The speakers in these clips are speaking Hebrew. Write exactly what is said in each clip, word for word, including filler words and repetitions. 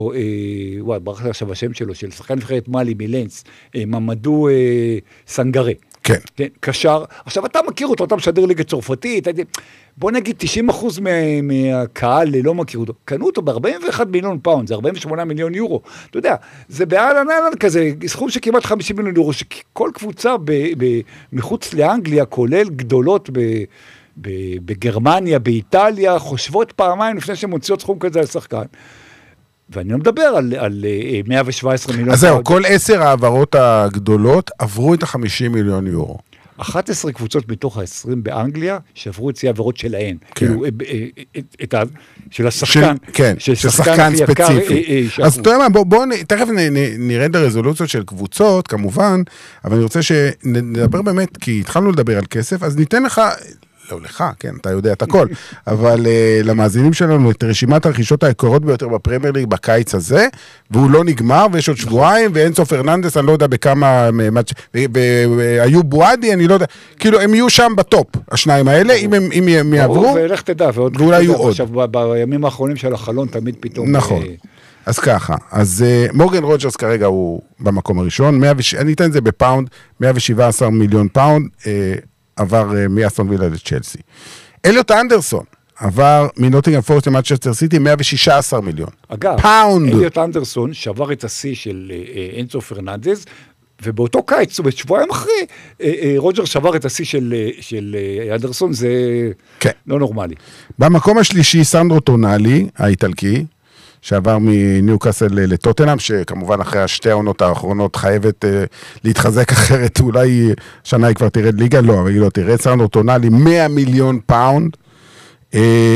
וואי, ברח עכשיו השם שלו, של שחקן נבחרת מאלי מלנס, ממדו סנגרה. כן. כן, קשר. עכשיו, אתה מכיר אותו, אתה משדר ליגה צרפתית, בוא נגיד תשעים אחוז מהקהל לא מכיר אותו. קנו אותו ב-ארבעים ואחד מיליון פאונד, זה ארבעים ושמונה מיליון יורו. אתה יודע, זה באלן אלן כזה, סכום שכמעט חמישים מיליון יורו, שכל קבוצה מחוץ לאנגליה, כולל גדולות בגרמניה, באיטליה, חושבות פעמיים לפני שהן מוציאות סכום כזה על שחקן. ואני לא מדבר על, על מאה ושבע עשרה מיליון. אז זהו, כל עשר העברות הגדולות עברו את ה-חמישים מיליון יורו. אחת עשרה קבוצות מתוך ה-עשרים באנגליה שעברו את העברות שלהן. כאילו, את ה... של השחקן. כן, של שחקן ספציפי. אז אתה יודע מה, בואו תכף נרד לרזולוציות של קבוצות, כמובן, אבל אני רוצה שנדבר באמת, כי התחלנו לדבר על כסף, אז ניתן לך... לא לך, כן, אתה יודע את הכל, אבל uh, למאזינים שלנו את רשימת הרכישות היקרות ביותר בפרמייר ליג בקיץ הזה, והוא לא נגמר, ויש עוד שבועיים, ואנסו פרננדס, אני לא יודע בכמה, והיו בועדי, אני לא יודע, כאילו הם יהיו שם בטופ, השניים האלה, אם הם, אם הם יעברו, ולך תדע, ואולי יהיו עוד. עכשיו, בימים האחרונים של החלון, תמיד פתאום... נכון. אז ככה, אז uh, מורגן רוג'רס כרגע הוא במקום הראשון, מאה ו... אני אתן את זה בפאונד, מאה ושבע עשרה מיליון פאונד, uh, עבר מאסטון וילה לצ'לסי. אליוט אנדרסון עבר מנוטינגהאם פורסט למנצ'סטר סיטי מאה ושישה עשר מיליון. אגב, פאונד. אליוט אנדרסון שבר את השיא של אנסו פרננדז, ובאותו קיץ, זאת אומרת, שבועיים אחרי, רוג'ר שבר את השיא של, של אנדרסון, זה כן. לא נורמלי. במקום השלישי, סנדרו טונאלי, האיטלקי, שעבר מניוקאסל לטוטנהאם, שכמובן אחרי השתי העונות האחרונות חייבת uh, להתחזק אחרת, אולי שנה היא כבר תרד ליגה, לא, אבל היא לא תרד, סנדרו טונאלי, מאה מיליון פאונד, uh,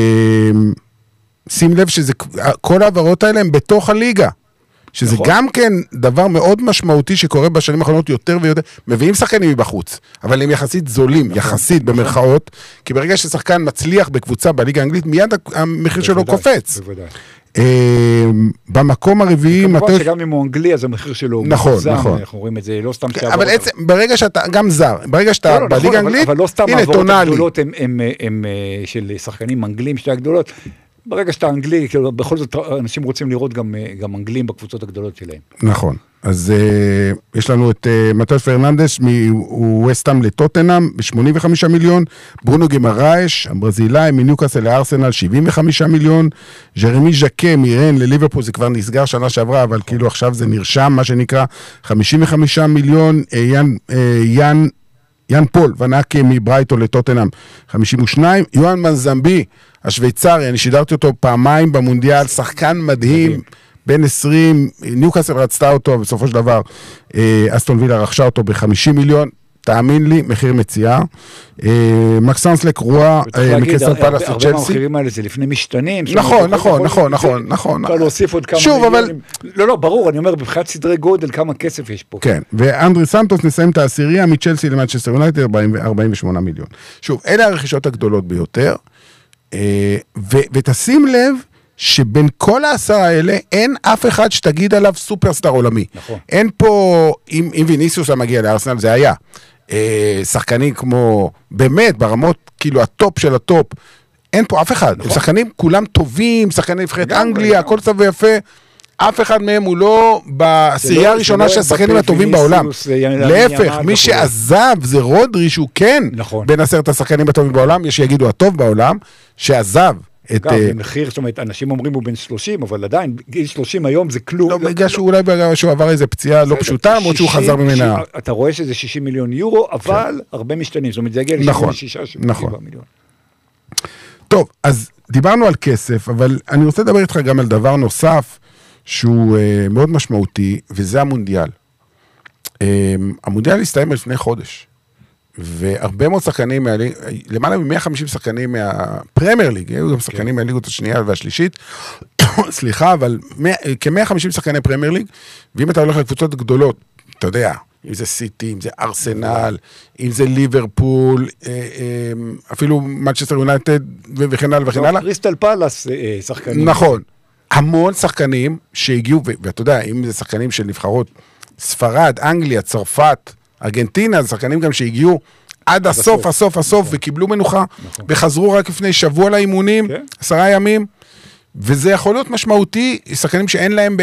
שים לב שזה, כל העברות האלה הם בתוך הליגה, שזה נכון. גם כן דבר מאוד משמעותי שקורה בשנים האחרונות יותר ויותר, מביאים שחקנים מבחוץ, אבל הם יחסית זולים, נכון. יחסית נכון. במרכאות, כי ברגע ששחקן מצליח בקבוצה בליגה האנגלית, מיד המחיר שלו בוודאי, קופץ. בוודאי. במקום הרביעי... כמובן שגם אם הוא אנגלי, אז המחיר שלו הוא נכון, נכון. אנחנו רואים את זה, לא סתם שעבור... אבל עצם, ברגע שאתה, גם זר, ברגע שאתה בליגה האנגלית, אבל לא סתם העברות הגדולות הם של שחקנים אנגלים, שתי הגדולות, ברגע שאתה אנגלי, בכל זאת אנשים רוצים לראות גם אנגלים בקבוצות הגדולות שלהם. נכון. אז uh, יש לנו את uh, מתאוס פרננדס מווסטהאם לטוטנהאם ב-שמונים וחמישה מיליון, ברונו גימרייש, הברזילאי מניוקאסל לארסנל שבעים וחמישה מיליון, ג'רמי ז'קה מרן לליברפול, זה כבר נסגר שנה שעברה, אבל כאילו עכשיו זה נרשם, מה שנקרא, חמישים וחמישה מיליון, uh, יאן, uh, יאן, יאן פול ונאקי מברייטון לטוטנהאם חמישים ושניים, יואן מנזמבי, השוויצרי, אני שידרתי אותו פעמיים במונדיאל, שחקן מדהים, בין עשרים, ניוקאסל רצתה אותו, בסופו של דבר, אסטון וילה רכשה אותו ב-חמישים מיליון, תאמין לי, מחיר מציאה. מקסנס לקרואה, מקסל פלאס וצ'לסי. הרבה מהמחירים האלה זה לפני משתנים. נכון, נכון, נכון, נכון, נכון. אפשר להוסיף עוד כמה שוב, אבל... לא, לא, ברור, אני אומר, בבחינת סדרי גודל, כמה כסף יש פה. כן, ואנדרי סנטוס נסיים את העשירייה, מצ'לסי למנצ'סטר יונייטד, ארבעים ושמונה מיליון. שוב, אלה הרכישות הגדולות ביותר, ותשים לב, שבין כל העשרה האלה, אין אף אחד שתגיד עליו סופרסטאר עולמי. נכון. אין פה, אם, אם ויניסיוס מגיע לארסנל, זה היה. אה, שחקנים כמו, באמת, ברמות, כאילו, הטופ של הטופ, אין פה אף אחד. נכון. שחקנים כולם טובים, שחקנים נבחרת אנגליה, הכל טוב ויפה, אף אחד מהם הוא לא בעשירייה הראשונה של השחקנים הטובים בעולם. להפך, מי שעזב זה רודרי, שהוא כן בין עשרת השחקנים הטובים בעולם, יש שיגידו הטוב בעולם, שעזב. גם, במחיר, זאת אומרת, אנשים אומרים הוא בן שלושים, אבל עדיין, גיל שלושים היום זה כלום. לא, בגלל שהוא אולי בגלל שהוא עבר איזה פציעה לא פשוטה, או שהוא חזר ממנה. אתה רואה שזה שישים מיליון יורו, אבל הרבה משתנים, זאת אומרת, זה יגיע ל-שבעים ושישה מיליון. טוב, אז דיברנו על כסף, אבל אני רוצה לדבר איתך גם על דבר נוסף, שהוא מאוד משמעותי, וזה המונדיאל. המונדיאל הסתיים לפני חודש. והרבה מאוד שחקנים, למעלה מ-מאה וחמישים שחקנים מהפרמייר ליג, היו גם שחקנים מהליגות השנייה והשלישית, סליחה, אבל כ-מאה וחמישים שחקני פרמייר ליג, ואם אתה הולך לקבוצות גדולות, אתה יודע, אם זה סיטי, אם זה ארסנל, אם זה ליברפול, אפילו מנצ'סטר יונייטד וכן הלאה וכן הלאה. קריסטל פלאס שחקנים. נכון, המון שחקנים שהגיעו, ואתה יודע, אם זה שחקנים של נבחרות ספרד, אנגליה, צרפת, ארגנטינה, זה שחקנים גם שהגיעו עד הסוף, הסוף, הסוף, וקיבלו מנוחה, וחזרו רק לפני שבוע לאימונים, עשרה ימים, וזה יכול להיות משמעותי, שחקנים שאין להם